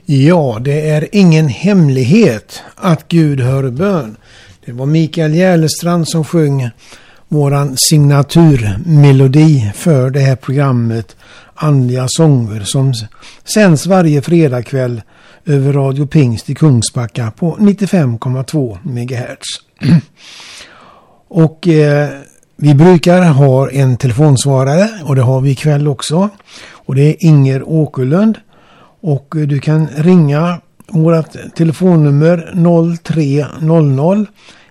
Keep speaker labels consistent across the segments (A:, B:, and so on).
A: Ja, det är ingen hemlighet att Gud hör bön. Det var Mikael Järlestrand som sjöng våran signaturmelodi för det här programmet Andliga sånger som sänds varje fredagkväll över Radio Pingst i Kungsbacka på 95,2 MHz. Och vi brukar ha en telefonsvarare och det har vi ikväll också. Och det är Inger Åkerlund. Och du kan ringa vårt telefonnummer 0300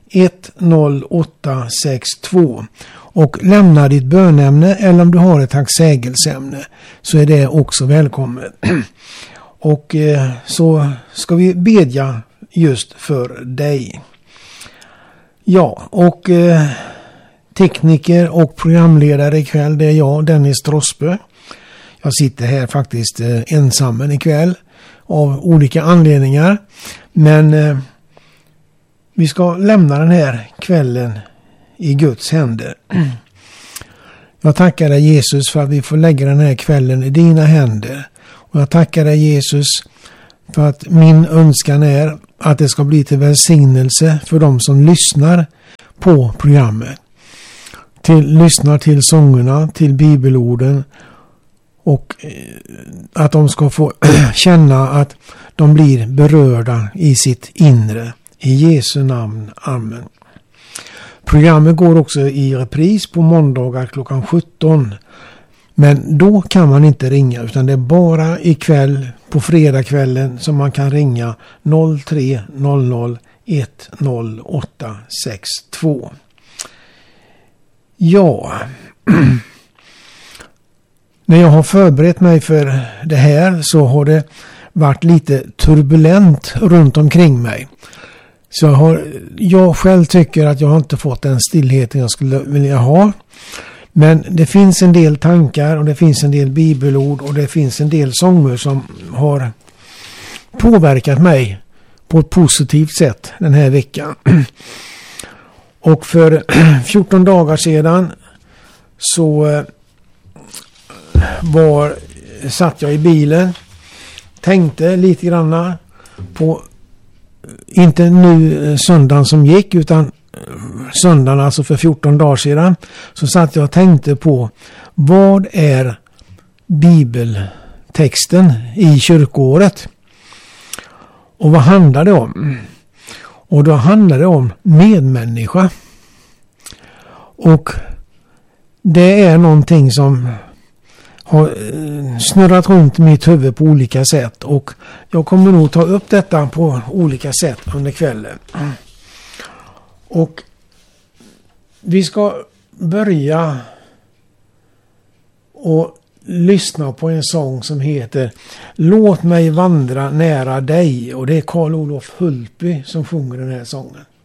A: 10862 och lämna ditt bönämne, eller om du har ett tacksägelseämne så är det också välkommet. Och så ska vi bedja just för dig. Ja, och tekniker och programledare ikväll, det är jag, Dennis Trossbö. Jag sitter här faktiskt ensam ikväll av olika anledningar. Men vi ska lämna den här kvällen i Guds händer. Jag tackar dig Jesus för att vi får lägga den här kvällen i dina händer. Och jag tackar dig Jesus för att min önskan är att det ska bli till välsignelse för de som lyssnar på programmet. Lyssnar till sångerna, till bibelorden. Och att de ska få känna att de blir berörda i sitt inre. I Jesu namn. Amen. Programmet går också i repris på måndagar klockan 17. Men då kan man inte ringa, utan det är bara ikväll på fredagskvällen som man kan ringa 0300 10862. Ja... När jag har förberett mig för det här så har det varit lite turbulent runt omkring mig. Så jag själv tycker att jag har inte fått den stillheten jag skulle vilja ha. Men det finns en del tankar och det finns en del bibelord och det finns en del sånger som har påverkat mig på ett positivt sätt den här veckan. Och för 14 dagar sedan så satt jag i bilen, tänkte lite grann på, inte nu söndagen som gick utan söndagen alltså för 14 dagar sedan, så satt jag och tänkte på vad är bibeltexten i kyrkoåret och vad handlar det om? Och då handlar det om medmänniska, och det är någonting som har snurrat runt mitt huvud på olika sätt, och jag kommer nog ta upp detta på olika sätt under kvällen. Och vi ska börja och lyssna på en sång som heter Låt mig vandra nära dig, och det är Karl Olof Hultby som sjunger den här sången.